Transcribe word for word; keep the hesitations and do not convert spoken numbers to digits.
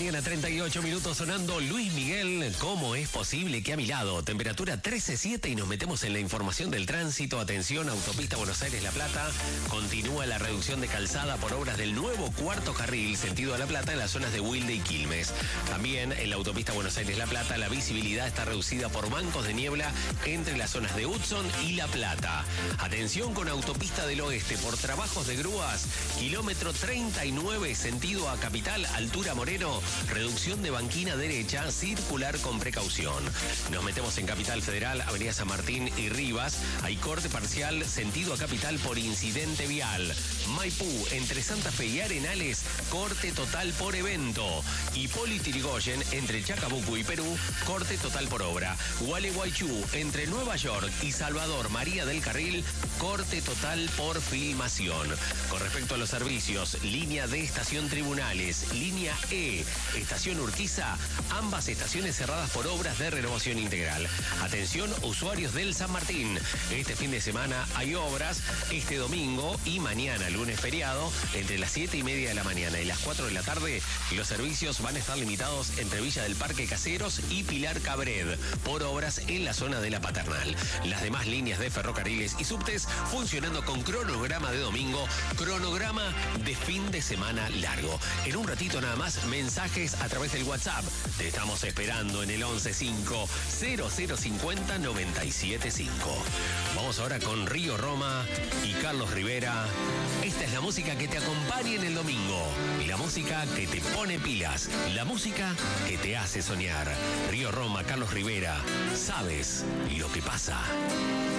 mañana, treinta y ocho minutos sonando Luis Miguel. ¿Cómo es posible que a mi lado? Temperatura trece punto siete y nos metemos en la información del tránsito. Atención, autopista Buenos Aires-La Plata. Continúa la reducción de calzada por obras del nuevo cuarto carril sentido a La Plata en las zonas de Wilde y Quilmes. También en la autopista Buenos Aires-La Plata la visibilidad está reducida por bancos de niebla entre las zonas de Hudson y La Plata. Atención con autopista del oeste por trabajos de grúas. Kilómetro treinta y nueve sentido a Capital, altura Moreno. Reducción de banquina derecha, circular con precaución. Nos metemos en Capital Federal, Avenida San Martín y Rivas. Hay corte parcial sentido a Capital por incidente vial. Maipú, entre Santa Fe y Arenales, corte total por evento. Hipólito Yrigoyen, entre Chacabuco y Perú, corte total por obra. Gualeguaychú, entre Nueva York y Salvador María del Carril, corte total por filmación. Con respecto a los servicios, línea D, estación Tribunales, línea E, estación Urquiza, ambas estaciones cerradas por obras de renovación integral. Atención, usuarios del San Martín. Este fin de semana hay obras, este domingo y mañana, lunes feriado, entre las siete y media de la mañana y las cuatro de la tarde, los servicios van a estar limitados entre Villa del Parque Caseros y Pilar Cabred, por obras en la zona de la Paternal. Las demás líneas de ferrocarriles y subtes funcionando con cronograma de domingo, cronograma de fin de semana largo. En un ratito nada más, mensajes a través del WhatsApp. Te estamos esperando en el once cinco cero cero cincuenta noventa y siete cinco. Vamos ahora con Río Roma y Carlos Rivera. Esta es la música que te acompaña en el domingo. La música que te pone pilas. La música que te hace soñar. Río Roma, Carlos Rivera. ¿Sabes lo que pasa?